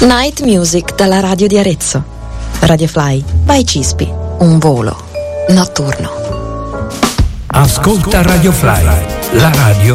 Night Music dalla radio di Arezzo. Radio Fly by Cispi, un volo notturno. Ascolta Radio Fly, la radio